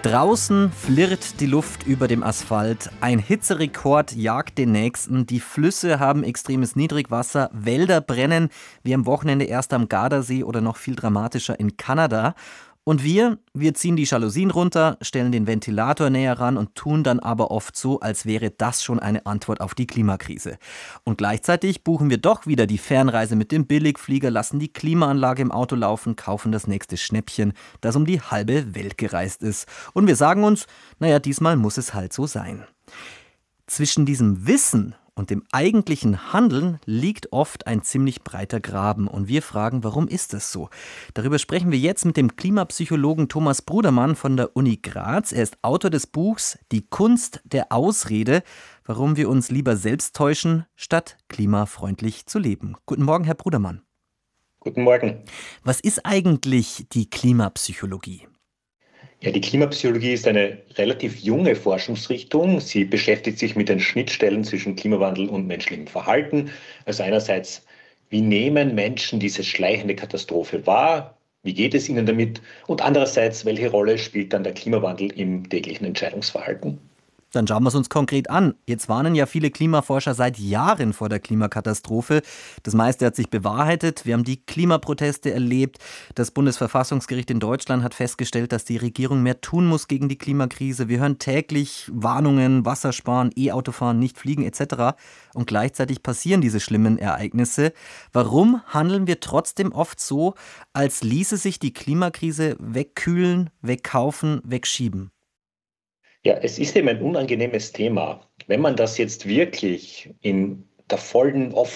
Draußen flirrt die Luft über dem Asphalt, ein Hitzerekord jagt den nächsten, die Flüsse haben extremes Niedrigwasser, Wälder brennen, wie am Wochenende erst am Gardasee oder noch viel dramatischer in Kanada. Und wir ziehen die Jalousien runter, stellen den Ventilator näher ran und tun dann aber oft so, als wäre das schon eine Antwort auf die Klimakrise. Und gleichzeitig buchen wir doch wieder die Fernreise mit dem Billigflieger, lassen die Klimaanlage im Auto laufen, kaufen das nächste Schnäppchen, das um die halbe Welt gereist ist. Und wir sagen uns, naja, diesmal muss es halt so sein. Zwischen diesem Wissen und dem eigentlichen Handeln liegt oft ein ziemlich breiter Graben. Und wir fragen, warum ist das so? Darüber sprechen wir jetzt mit dem Klimapsychologen Thomas Brudermann von der Uni Graz. Er ist Autor des Buchs Die Kunst der Ausrede, warum wir uns lieber selbst täuschen, statt klimafreundlich zu leben. Guten Morgen, Herr Brudermann. Guten Morgen. Was ist eigentlich die Klimapsychologie? Ja, die Klimapsychologie ist eine relativ junge Forschungsrichtung. Sie beschäftigt sich mit den Schnittstellen zwischen Klimawandel und menschlichem Verhalten. Also einerseits, wie nehmen Menschen diese schleichende Katastrophe wahr? Wie geht es ihnen damit? Und andererseits, welche Rolle spielt dann der Klimawandel im täglichen Entscheidungsverhalten? Dann schauen wir es uns konkret an. Jetzt warnen ja viele Klimaforscher seit Jahren vor der Klimakatastrophe. Das meiste hat sich bewahrheitet. Wir haben die Klimaproteste erlebt. Das Bundesverfassungsgericht in Deutschland hat festgestellt, dass die Regierung mehr tun muss gegen die Klimakrise. Wir hören täglich Warnungen, Wassersparen, E-Autofahren, nicht fliegen etc. Und gleichzeitig passieren diese schlimmen Ereignisse. Warum handeln wir trotzdem oft so, als ließe sich die Klimakrise wegkühlen, wegkaufen, wegschieben? Ja, es ist eben ein unangenehmes Thema. Wenn man das jetzt wirklich in der vollen